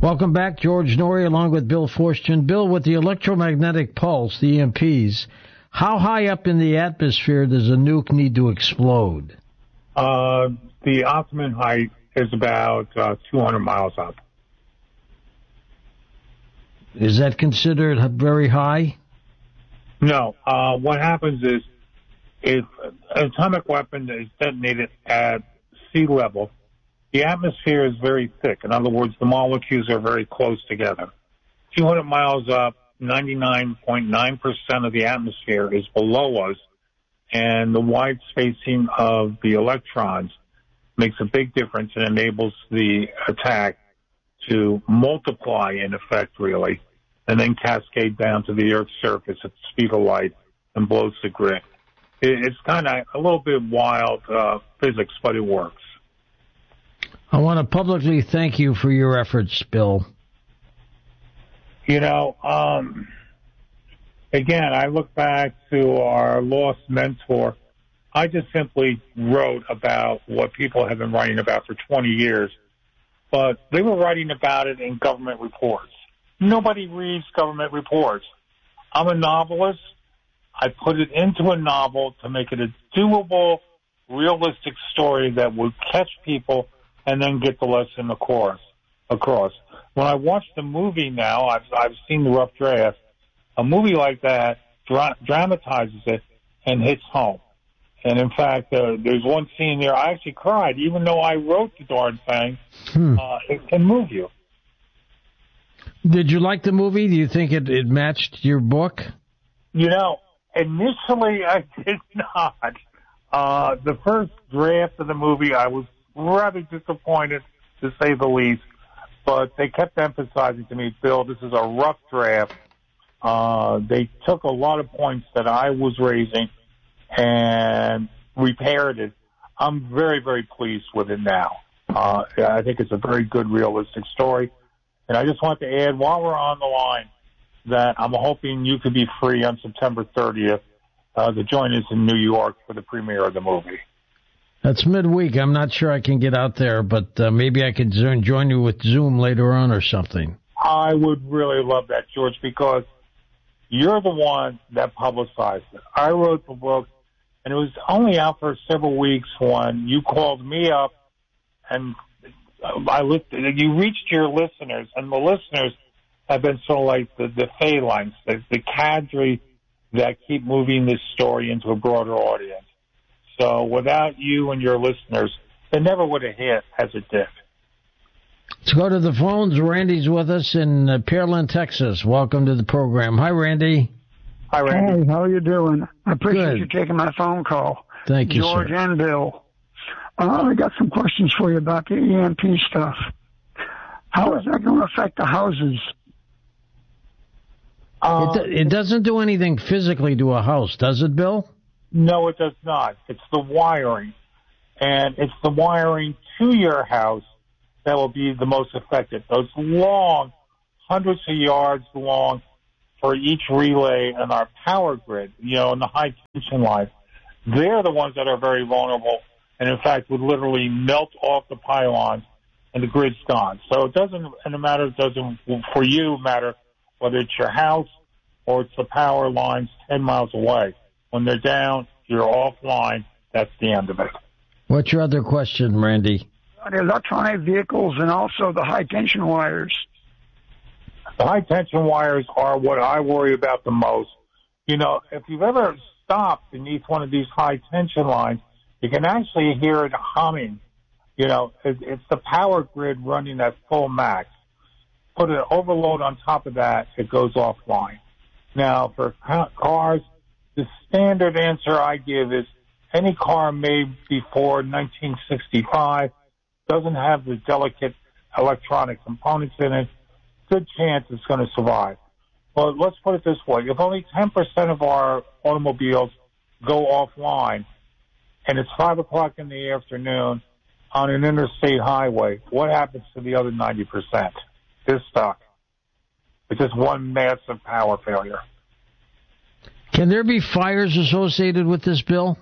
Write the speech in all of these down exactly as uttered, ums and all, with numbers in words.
Welcome back, George Noory, along with Bill Forstchen. Bill, with the electromagnetic pulse, the E M Ps, how high up in the atmosphere does a nuke need to explode? Uh, the optimum height is about uh, two hundred miles up. Is that considered very high? No. Uh, what happens is if an atomic weapon is detonated at sea level, the atmosphere is very thick. In other words, the molecules are very close together. two hundred miles up, ninety-nine point nine percent of the atmosphere is below us, and the wide spacing of the electrons makes a big difference and enables the attack to multiply in effect, really, and then cascade down to the Earth's surface at the speed of light and blows the grid. It's kind of a little bit wild uh, physics, but it works. I want to publicly thank you for your efforts, Bill. You know, um, again, I look back to our lost mentor. I just simply wrote about what people have been writing about for twenty years, but they were writing about it in government reports. Nobody reads government reports. I'm a novelist. I put it into a novel to make it a doable, realistic story that would catch people and then get the lesson across. across. When I watch the movie now, I've, I've seen the rough draft. A movie like that dra- dramatizes it and hits home. And, in fact, uh, there's one scene there I actually cried, even though I wrote the darn thing. Hmm. Uh, it can move you. Did you like the movie? Do you think it, it matched your book? You know, initially I did not. Uh, the first draft of the movie, I was rather disappointed, to say the least. But they kept emphasizing to me, Bill, this is a rough draft. Uh, they took a lot of points that I was raising and repaired it. I'm very, very pleased with it now. Uh, I think it's a very good, realistic story. And I just want to add, while we're on the line, that I'm hoping you could be free on September thirtieth uh, to join us in New York for the premiere of the movie. That's midweek. I'm not sure I can get out there, but uh, maybe I could join you with Zoom later on or something. I would really love that, George, because you're the one that publicized it. I wrote the book, and it was only out for several weeks when you called me up, and I looked. You reached your listeners, and the listeners have been sort of like the, the phalanx, the, the cadre that keep moving this story into a broader audience. So without you and your listeners, it never would have hit as it did. Let's go to the phones. Randy's with us in uh, Pearland, Texas. Welcome to the program. Hi, Randy. Hi, Randy. Hey, how are you doing? I appreciate Good. you taking my phone call. Thank you, George sir. and Bill. Uh, I got some questions for you about the E M P stuff. How is that going to affect the houses? Um, it, do, it doesn't do anything physically to a house, does it, Bill? No, it does not. It's the wiring. And it's the wiring to your house that will be the most affected. Those long, hundreds of yards long for each relay in our power grid, you know, in the high tension line, they're the ones that are very vulnerable and, in fact, would literally melt off the pylons and the grid's gone. So it doesn't, and the matter doesn't, for you, matter whether it's your house or it's the power lines ten miles away. When they're down, you're offline. That's the end of it. What's your other question, Randy? The electronic vehicles and also the high-tension wires. The high-tension wires are what I worry about the most. You know, if you've ever stopped beneath one of these high-tension lines, you can actually hear it humming. You know, it, it's the power grid running at full max. Put an overload on top of that, it goes offline. Now, for cars, the standard answer I give is any car made before nineteen sixty-five doesn't have the delicate electronic components in it. Good chance it's going to survive. But let's put it this way. If only ten percent of our automobiles go offline and it's five o'clock in the afternoon on an interstate highway, what happens to the other ninety percent? They're stuck. It's just one massive power failure. Can there be fires associated with this, Bill?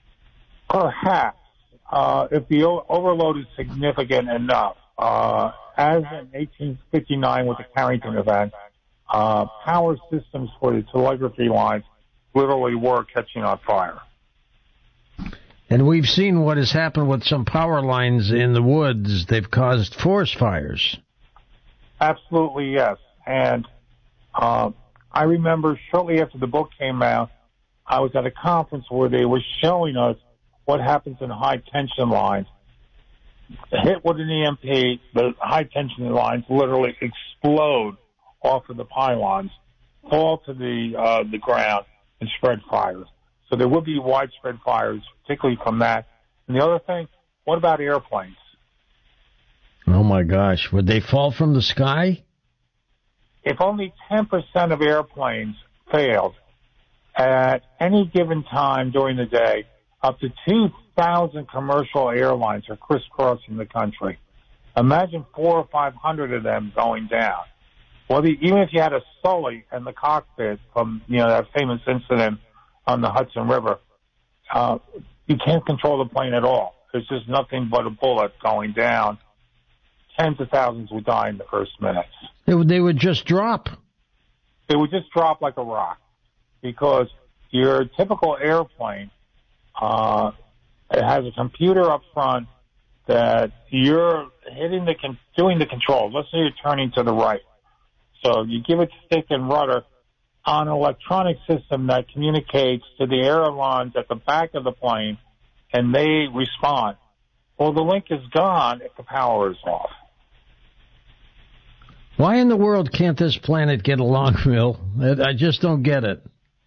Perhaps, uh, if the o- overload is significant enough. Uh, as in eighteen fifty-nine with the Carrington event, uh, power systems for the telegraphy lines literally were catching on fire. And we've seen what has happened with some power lines in the woods. They've caused forest fires. Absolutely, yes. And uh, I remember shortly after the book came out, I was at a conference where they were showing us what happens in high-tension lines. Hit with an E M P, the high-tension lines literally explode off of the pylons, fall to the uh, the ground, and spread fires. So there would be widespread fires, particularly from that. And the other thing, what about airplanes? Oh, my gosh. Would they fall from the sky? If only ten percent of airplanes failed at any given time during the day, up to two thousand commercial airlines are crisscrossing the country. Imagine four or five hundred of them going down. Well, the, even if you had a Sully in the cockpit from, you know, that famous incident on the Hudson River, uh, you can't control the plane at all. There's just nothing but a bullet going down. Tens of thousands would die in the first minutes. They would, they would just drop. They would just drop like a rock, because your typical airplane, uh, it has a computer up front that you're hitting the con- doing the controls. Let's say you're turning to the right. So you give it stick and rudder on an electronic system that communicates to the airlines at the back of the plane, and they respond. Well, the link is gone if the power is off. Why in the world can't this planet get along, Bill? I just don't get it.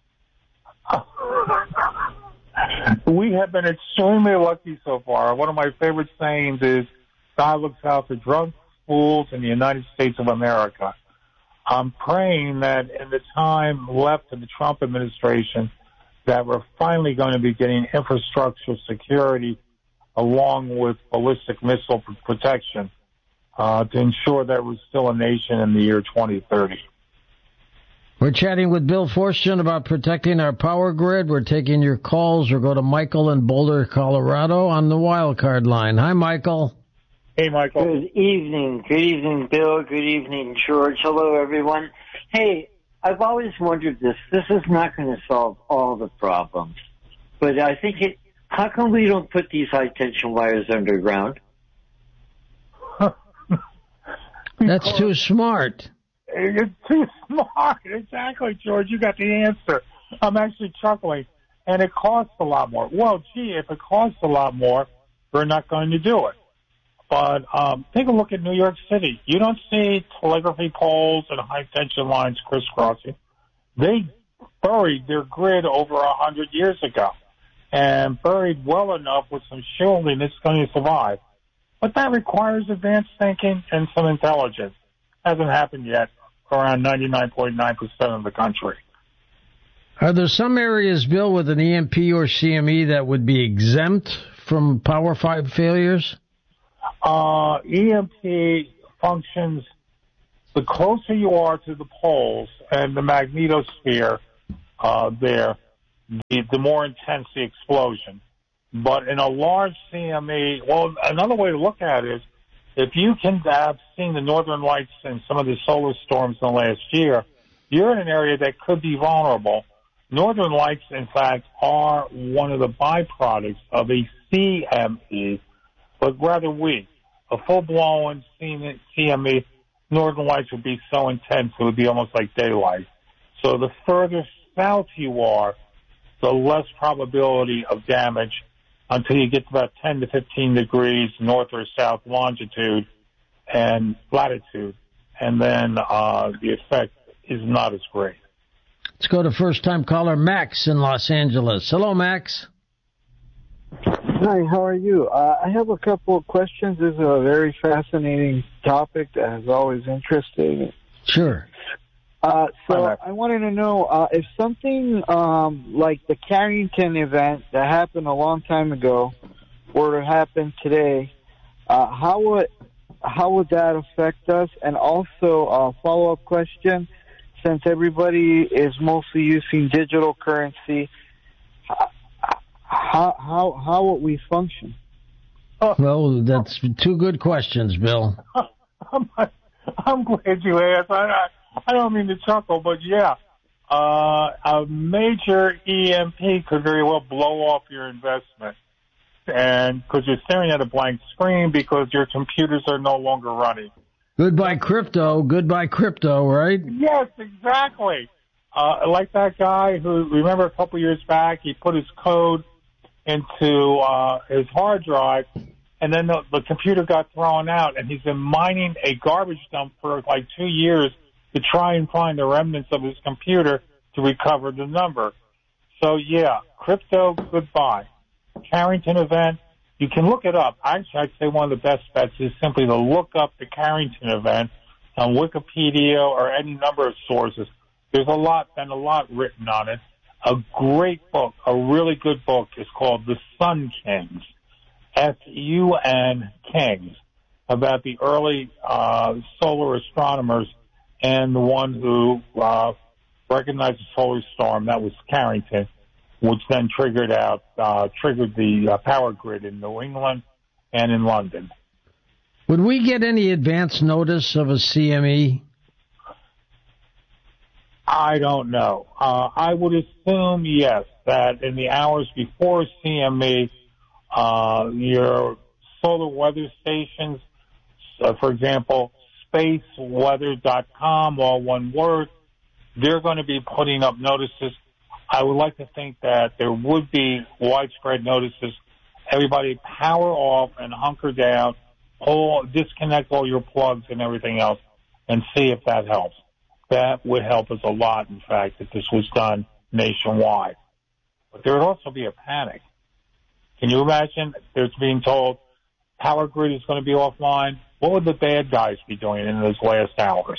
We have been extremely lucky so far. One of my favorite sayings is, God looks out for drunk fools in the United States of America. I'm praying that in the time left in the Trump administration, that we're finally going to be getting infrastructure security along with ballistic missile protection uh, to ensure that we're still a nation in the year twenty thirty. We're chatting with Bill Forstchen about protecting our power grid. We're taking your calls, or go to Michael in Boulder, Colorado on the wild card line. Hi, Michael. Hey, Michael. Good evening. Good evening, Bill. Good evening, George. Hello, everyone. Hey, I've always wondered this. This is not going to solve all the problems, but I think it, how come we don't put these high-tension wires underground? That's too smart. You're too smart. Exactly, George. You got the answer. I'm actually chuckling. And it costs a lot more. Well, gee, if it costs a lot more, we're not going to do it. But um, take a look at New York City. You don't see telegraphy poles and high-tension lines crisscrossing. They buried their grid over a hundred years ago, and buried well enough with some shielding it's going to survive. But that requires advanced thinking and some intelligence. Hasn't happened yet around ninety-nine point nine percent of the country. Are there some areas, Bill, with an E M P or C M E that would be exempt from power five failures? Uh, E M P functions, the closer you are to the poles and the magnetosphere uh, there, the, the more intense the explosion. But in a large C M E, well, another way to look at it is, if you can have seen the northern lights and some of the solar storms in the last year, you're in an area that could be vulnerable. Northern lights, in fact, are one of the byproducts of a C M E, but rather weak. A full-blown C M E, northern lights would be so intense it would be almost like daylight. So the further south you are, the less probability of damage until you get to about ten to fifteen degrees north or south longitude and latitude. And then uh, the effect is not as great. Let's go to first-time caller Max in Los Angeles. Hello, Max. Hi, how are you? Uh, I have a couple of questions. This is a very fascinating topic that has always interested me. Sure. Uh, so I wanted to know uh, if something um, like the Carrington event that happened a long time ago were to happen today, uh, how would how would that affect us? And also a follow-up question, since everybody is mostly using digital currency, how how how would we function? Well, that's two good questions, Bill. I'm, I'm glad you asked. I, I, I don't mean to chuckle, but yeah, uh, a major E M P could very well blow off your investment. And because you're staring at a blank screen because your computers are no longer running. Goodbye crypto, goodbye crypto, right? Yes, exactly. Uh, like that guy who, remember a couple years back, he put his code into uh, his hard drive, and then the, the computer got thrown out, and he's been mining a garbage dump for like two years to try and find the remnants of his computer to recover the number. So, yeah, crypto, goodbye. Carrington event, you can look it up. Actually, I'd say one of the best bets is simply to look up the Carrington event on Wikipedia or any number of sources. There's a lot, been a lot written on it. A great book, a really good book, is called The Sun Kings, S U N Kings, about the early uh, solar astronomers and the one who uh, recognized the solar storm. That was Carrington, which then triggered out, uh, triggered the uh, power grid in New England and in London. Would we get any advance notice of a C M E? I don't know. Uh, I would assume, yes, that in the hours before C M E, uh, your solar weather stations, uh, for example, space weather dot com, all one word, they're going to be putting up notices. I would like to think that there would be widespread notices. Everybody power off and hunker down, pull, disconnect all your plugs and everything else, and see if that helps. That would help us a lot, in fact, if this was done nationwide. But there would also be a panic. Can you imagine there's being told power grid is going to be offline? What would the bad guys be doing in those last hours?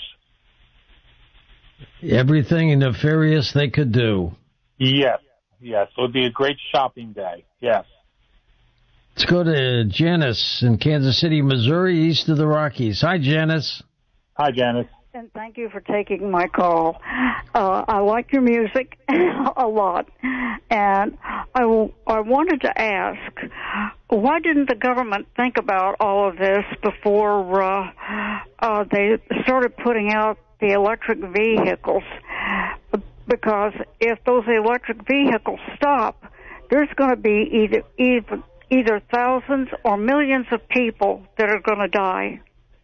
Everything nefarious they could do. Yes, yes. It would be a great shopping day, yes. Let's go to Janice in Kansas City, Missouri, east of the Rockies. Hi, Janice. Hi, Janice. And thank you for taking my call. Uh, I like your music a lot. And I, w- I wanted to ask, why didn't the government think about all of this before uh, uh, they started putting out the electric vehicles? Because if those electric vehicles stop, there's going to be either, either either thousands or millions of people that are going to die.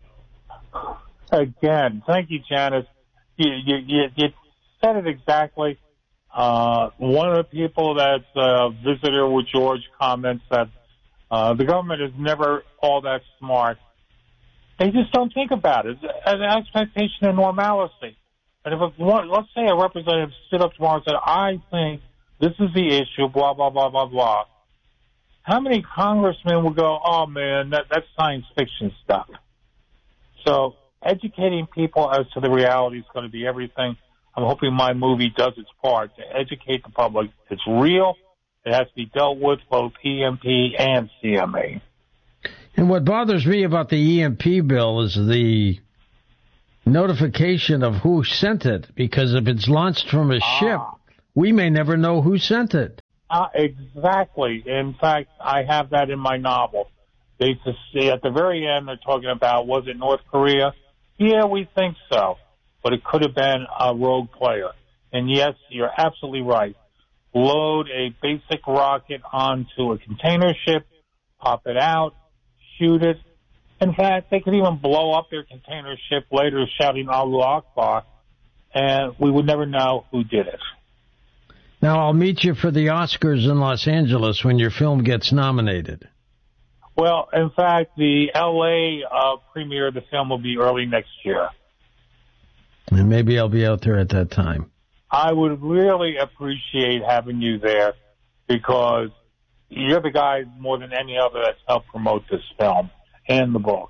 Again, thank you, Janice. You, you, you, you said it exactly. Uh, one of the people that's a visitor with George comments that uh, the government is never all that smart. They just don't think about it. It's an expectation of normalcy. And if a, let's say a representative stood up tomorrow and said, I think this is the issue, blah, blah, blah, blah, blah. How many congressmen would go, oh, man, that, that's science fiction stuff? So educating people as to the reality is going to be everything. I'm hoping my movie does its part to educate the public. It's real. It has to be dealt with, both E M P and C M A. And what bothers me about the E M P bill is the notification of who sent it, because if it's launched from a ah. ship, we may never know who sent it. Uh, exactly. In fact, I have that in my novel. They just see at the very end, they're talking about, was it North Korea? Yeah, we think so. But it could have been a rogue player. And yes, you're absolutely right. Load a basic rocket onto a container ship, pop it out, shoot it. In fact, they could even blow up their container ship later shouting Allahu Akbar, and we would never know who did it. Now, I'll meet you for the Oscars in Los Angeles when your film gets nominated. Well, in fact, the L A uh, premiere of the film will be early next year. And maybe I'll be out there at that time. I would really appreciate having you there, because you're the guy more than any other that's helped promote this film and the book.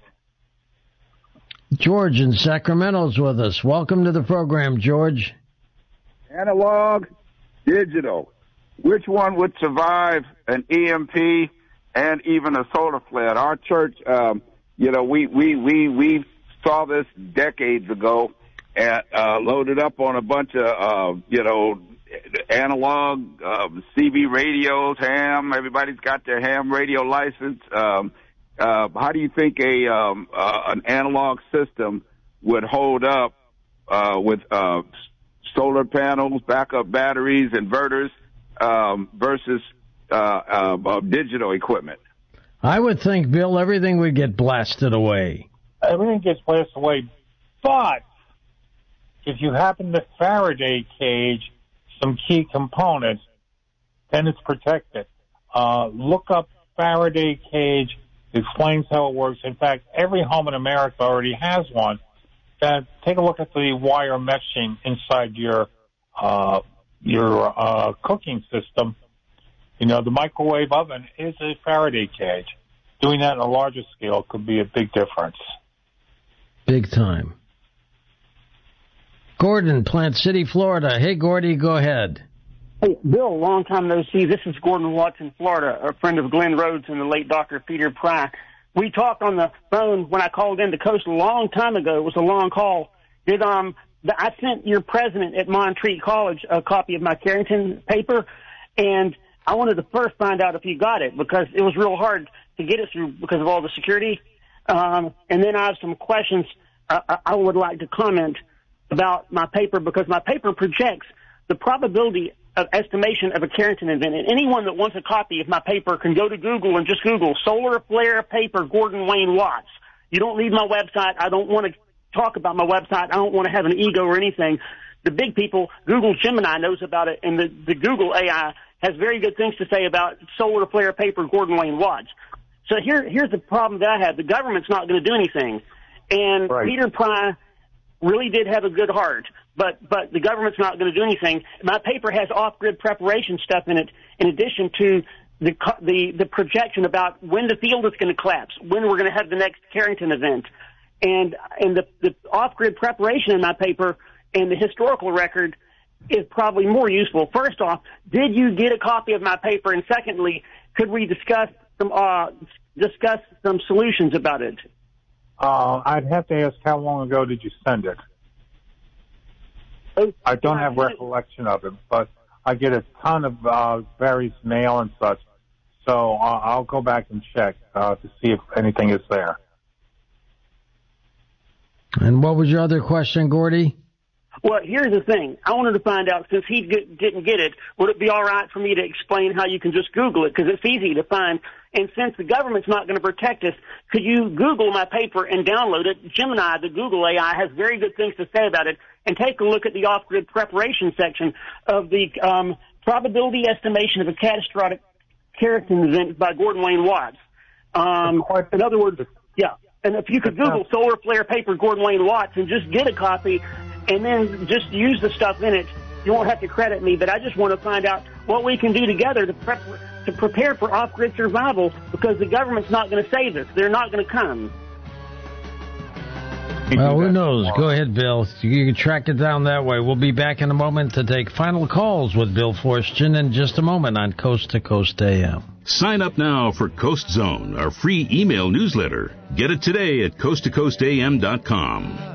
George in Sacramento's with us. Welcome to the program, George. Analog, digital. Which one would survive an E M P and even a solar flare? Our church, um, you know, we, we, we, we saw this decades ago and uh, loaded up on a bunch of, uh, you know, analog uh, C B radios, ham. Everybody's got their ham radio license. Um, uh, how do you think a um, uh, an analog system would hold up uh, with uh, solar panels, backup batteries, inverters um, versus uh, uh, uh, digital equipment? I would think, Bill, everything would get blasted away. Everything gets blasted away, but if you happen to Faraday cage some key components, then it's protected. Uh, look up Faraday cage. It explains how it works. In fact, every home in America already has one. Then take a look at the wire meshing inside your uh, your uh, cooking system. You know, the microwave oven is a Faraday cage. Doing that on a larger scale could be a big difference. Big time. Gordon, Plant City, Florida. Hey, Gordy, go ahead. Hey, Bill, long time no see. This is Gordon Watson, Florida, a friend of Glenn Rhodes and the late Doctor Peter Pry. We talked on the phone when I called into Coast a long time ago. It was a long call. Did um, I sent your president at Montreat College a copy of my Carrington paper, and I wanted to first find out if you got it because it was real hard to get it through because of all the security. Um, and then I have some questions uh, I would like to comment about my paper because my paper projects the probability of estimation of a Carrington event. And anyone that wants a copy of my paper can go to Google and just Google solar flare paper Gordon Wayne Watts. You don't need my website. I don't want to talk about my website. I don't want to have an ego or anything. The big people, Google Gemini knows about it, and the, the Google A I has very good things to say about solar flare paper Gordon Wayne Watts. So here, here's the problem that I have. The government's not going to do anything. And right. Peter Pry really did have a good heart, but but the government's not going to do anything. My paper has off-grid preparation stuff in it, in addition to the the, the projection about when the field is going to collapse, when we're going to have the next Carrington event. And and the, the off-grid preparation in my paper and the historical record is probably more useful. First off, did you get a copy of my paper? And secondly, could we discuss some uh, discuss some solutions about it? Uh, I'd have to ask how long ago did you send it? Oh, I don't have recollection of it, but I get a ton of uh, various mail and such, so uh, I'll go back and check uh, to see if anything is there. And what was your other question, Gordy? Well, here's the thing. I wanted to find out, since he get, didn't get it, would it be all right for me to explain how you can just Google it? Because it's easy to find. And since the government's not going to protect us, could you Google my paper and download it? Gemini, the Google A I, has very good things to say about it. And take a look at the off-grid preparation section of the um, probability estimation of a catastrophic Carrington event by Gordon Wayne Watts. Um, in other words, yeah. And if you could Google solar flare paper Gordon Wayne Watts and just get a copy and then just use the stuff in it, you won't have to credit me. But I just want to find out what we can do together to prep, to prepare for off-grid survival, because the government's not going to save us. They're not going to come. Well, who knows? Go ahead, Bill. You can track it down that way. We'll be back in a moment to take final calls with Bill Forstchen in just a moment on Coast to Coast A M. Sign up now for Coast Zone, our free email newsletter. Get it today at coast to coast a m dot com.